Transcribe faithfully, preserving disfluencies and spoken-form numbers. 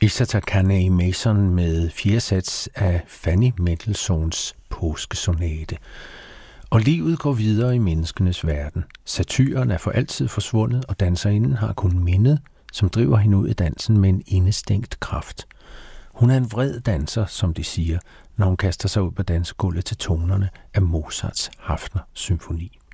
Isata Kanei Mason med fjerde sats af Fanny Mendelssohns Påskesonate. Og livet går videre i menneskenes verden. Satyren er for altid forsvundet, og danserinden har kun mindet, som driver hende ud i dansen med en indestængt kraft. Hun er en vred danser, som de siger, når hun kaster sig ud på dansegulvet til tonerne af Mozarts Haffner symfoni.